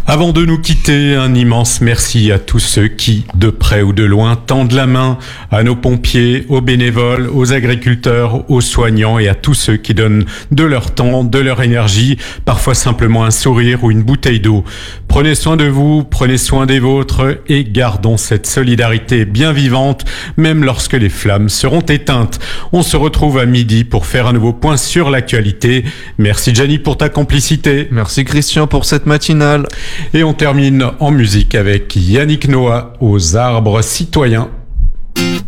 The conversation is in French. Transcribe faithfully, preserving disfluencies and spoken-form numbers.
Avant de nous quitter, un immense merci à tous ceux qui, de près ou de loin, tendent la main à nos pompiers, aux bénévoles, aux agriculteurs, aux soignants et à tous ceux qui donnent de leur temps, de leur énergie, parfois simplement un sourire ou une bouteille d'eau. Prenez soin de vous, prenez soin des vôtres et gardons cette solidarité bien vivante, même lorsque les flammes seront éteintes. On se retrouve à midi pour faire un nouveau point sur l'actualité. Merci Gianni pour ta complicité. Merci Christian pour cette matinale. Et on termine en musique avec Yannick Noah aux Arbres Citoyens.